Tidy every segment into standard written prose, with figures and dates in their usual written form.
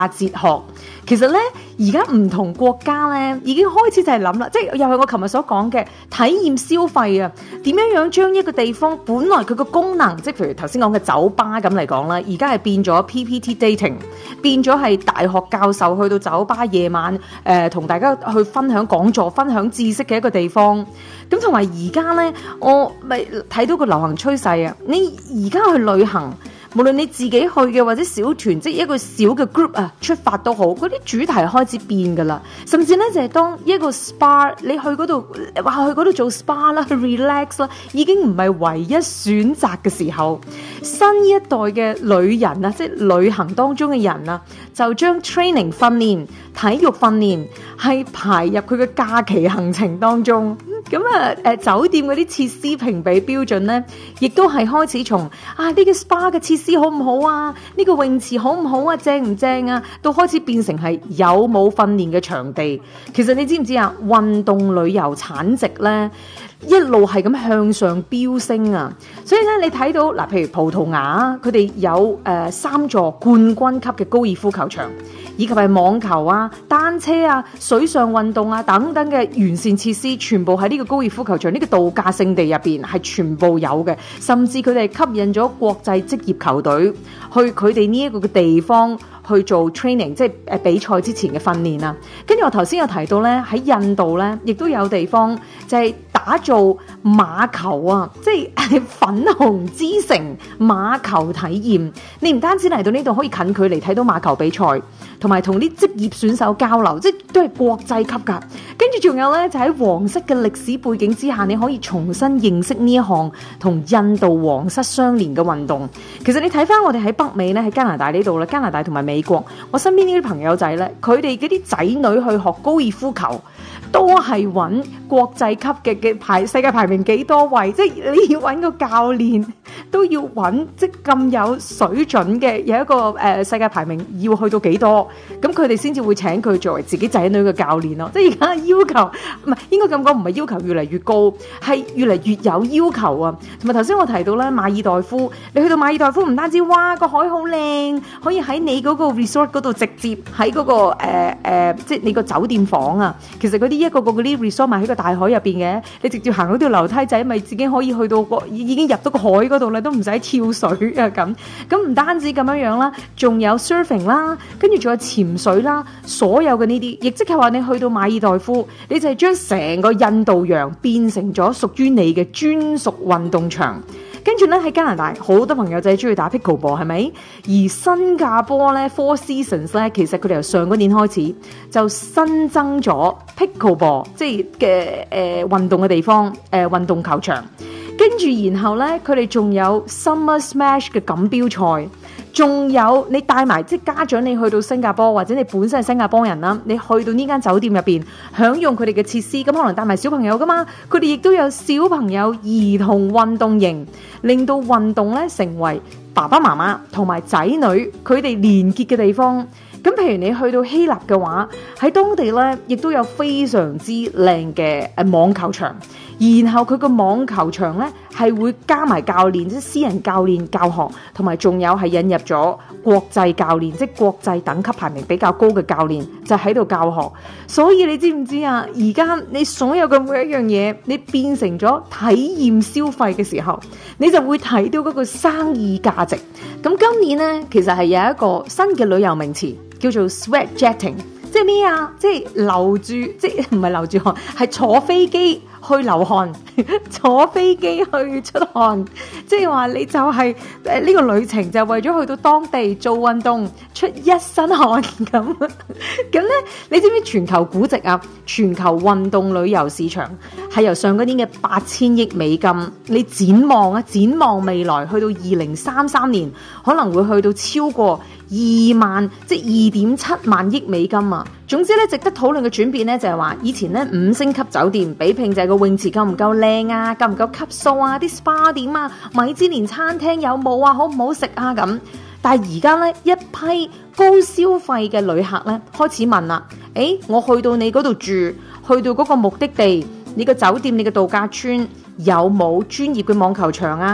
哲學。其實咧，而家唔同國家咧已經開始就係諗啦，即係又係我琴日所講嘅體驗消費啊，點樣將一個地方本來佢個功能，即係譬如頭先講嘅酒吧咁嚟講啦，而家係變咗 PPT dating， 變咗係大學教授去到酒吧夜晚同大家去分享講座、分享知識嘅一個地方。咁同埋而家咧，我咪睇到個流行趨勢啊！你而家去旅行，無論你自己去嘅或者小團，即係一個小嘅 group 啊，出發都好，嗰啲主題開始變噶啦。甚至咧就係當一個 SPA， 你去嗰度話去嗰度做 SPA 啦，去 relax 啦，已經唔係唯一選擇嘅時候。新一代嘅旅人啊，即係旅行當中嘅人啊，就將 training 訓練、體育訓練係排入佢嘅假期行程當中。咁酒店嗰啲設施評比標準咧，亦都係開始從呢個 SPA 嘅設施好唔好啊？呢個泳池好唔好啊？正唔正啊？到開始變成係有冇訓練嘅場地。其實你知唔知啊？運動旅遊產值咧一路係咁向上飆升啊！所以咧，你睇到嗱，譬如葡萄牙佢哋有3座冠軍級嘅高爾夫球場，以及係網球啊、單車啊、水上運動啊等等嘅完善設施，全部喺呢個高爾夫球場呢個度假勝地入邊係全部有嘅。甚至佢哋吸引咗國際職業球隊去佢哋呢一個嘅地方去做 training， 即係比賽之前嘅訓練啊。跟住我頭先有提到咧，喺印度咧亦都有地方就係打造馬球啊，即係粉紅之城馬球體驗。你唔單止嚟到呢度可以近距離睇到馬球比賽，同埋同啲職業選手交流，即係都係國際級㗎。跟住仲有咧，就喺皇室嘅歷史背景之下，你可以重新認識呢一項同印度皇室相連嘅運動。其實你睇翻我哋喺北美咧，喺加拿大呢度啦，加拿大同埋美國，我身邊呢啲朋友仔咧，佢哋嗰啲仔女去學高爾夫球，都係揾國際級嘅世界排名幾多位，即係你要揾個教練都要揾即係咁有水準嘅，有一個世界排名要去到幾多，咁佢哋先至會請佢作為自己仔女嘅教練咯。即係而家要求唔係應該咁講，唔係要求越嚟越高，係越嚟越有要求啊。同埋頭先我提到咧，馬爾代夫，你去到馬爾代夫唔單止哇個海好靚，可以喺你嗰個 resort 嗰度直接喺嗰個即係你個酒店房啊，其實嗰啲一個個嗰啲 resort 埋喺個大海入邊嘅，你直接行嗰條樓梯仔，咪自己可以去到已經入到個海嗰度啦，都唔使跳水啊咁。咁唔單止咁樣樣啦，仲有 surfing 啦，跟住仲有潛水啦，所有嘅呢啲，亦即係話你去到馬爾代夫，你就係將成個印度洋變成咗屬於你嘅專屬運動場。跟住咧喺加拿大好多朋友仔中意打 pickleball 係咪？而新加坡咧 Four Seasons 咧，其實佢哋由上個年開始就新增咗 pickleball 即係嘅運動嘅地方，運動球場。跟住然後咧，佢哋仲有 Summer Smash 嘅錦標賽。仲有你帶埋即係家長，你去到新加坡或者你本身係新加坡人啦，你去到呢間酒店入邊享用佢哋嘅設施，咁可能帶埋小朋友噶嘛，佢哋亦都有小朋友兒童運動營，令到運動咧成為爸爸媽媽同埋仔女佢哋連結嘅地方。咁譬如你去到希臘嘅話，喺當地咧亦都有非常之靚嘅網球場，然後佢個網球場咧係會加埋教練，即係私人教練教學，同埋仲有係引入咗國際教練，即係國際等級排名比較高嘅教練就喺度教學。所以你知唔知啊？而家你所有嘅每一樣嘢，你變成咗體驗消費嘅時候，你就會睇到嗰個生意價值。咁今年咧，其實係有一個新嘅旅遊名詞，叫做 sweat jetting， 即係咩啊？即係流住，即係唔係流住汗，係坐飛機去流汗，坐飛機去出汗，即係話你就係呢個旅程就為咗去到當地做運動，出一身汗咁。咁咧，你知唔知全球估值啊？全球運動旅遊市場係由上嗰年嘅8000億美金，你展望未來去到2033年，可能會去到超過2萬，即係2.7萬億美金啊！總之咧，值得討論嘅轉變咧，就係話以前咧5星級酒店比拼就係個泳池夠唔夠靚啊，夠唔夠級數啊，啲 SPA 點啊，米芝蓮餐廳有冇啊，好唔好食啊咁。但係而家咧，一批高消費嘅旅客咧開始問啦，我去到你嗰度住，去到嗰個目的地，你個酒店、你個度假村有冇專業嘅網球場啊？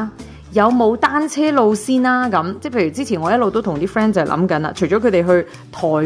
有冇單車路線啦？咁即係譬如之前我一路都同啲 friend 就係諗緊啦，除咗佢哋去台